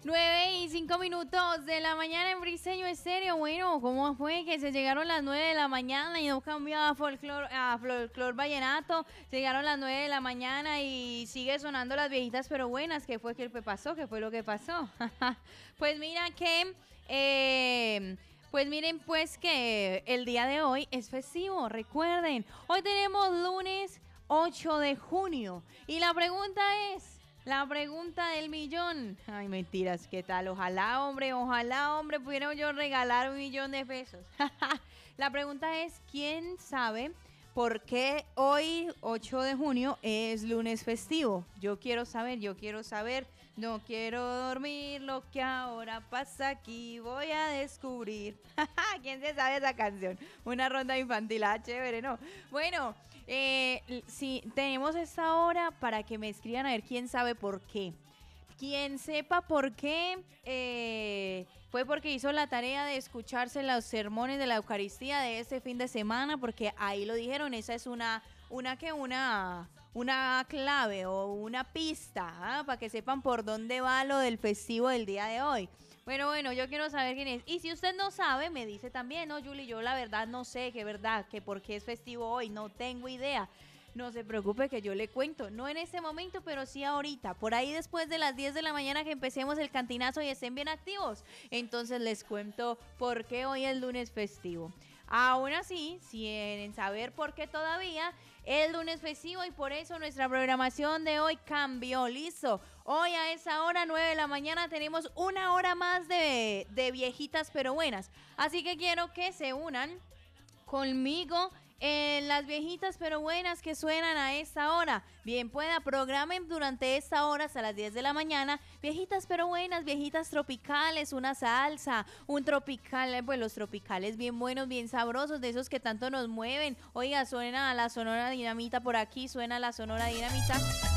9:05 de la mañana en Briseño Estéreo. Bueno, ¿cómo fue que se llegaron las 9 de la mañana y no cambió a folclor vallenato? Se llegaron las 9 de la mañana y sigue sonando las viejitas pero buenas. ¿Qué fue que pasó? ¿Qué fue lo que pasó? Pues mira que... Pues miren pues que el día de hoy es festivo, recuerden, hoy tenemos lunes 8 de junio y la pregunta del millón. Ay, mentiras, ¿qué tal? Ojalá, hombre, pudiera yo regalar 1.000.000 de pesos. La pregunta es, ¿quién sabe por qué hoy, 8 de junio, es lunes festivo? Yo quiero saber, no quiero dormir, lo que ahora pasa aquí voy a descubrir. ¿Quién se sabe esa canción? Una ronda infantil, chévere, ¿no? Bueno, sí, tenemos esta hora para que me escriban a ver quién sabe por qué. Quien sepa por qué, fue porque hizo la tarea de escucharse los sermones de la Eucaristía de este fin de semana, porque ahí lo dijeron, esa es una clave o una pista, para que sepan por dónde va lo del festivo del día de hoy. Bueno, yo quiero saber quién es. Y si usted no sabe, me dice también, no, Julie, yo la verdad no sé, que por qué es festivo hoy, no tengo idea. No se preocupe que yo le cuento, no en este momento, pero sí ahorita, por ahí después de las 10 de la mañana que empecemos el cantinazo y estén bien activos. Entonces les cuento por qué hoy es lunes festivo. Aún así, si quieren saber por qué todavía es lunes festivo y por eso nuestra programación de hoy cambió, listo. Hoy a esa hora, 9 de la mañana, tenemos una hora más de viejitas pero buenas. Así que quiero que se unan conmigo en las viejitas pero buenas que suenan a esta hora. Bien pueda, programen durante esta hora hasta las 10 de la mañana. Viejitas pero buenas, viejitas tropicales, una salsa, un tropical, pues los tropicales bien buenos, bien sabrosos, de esos que tanto nos mueven. Oiga, suena la Sonora Dinamita por aquí, suena la Sonora Dinamita.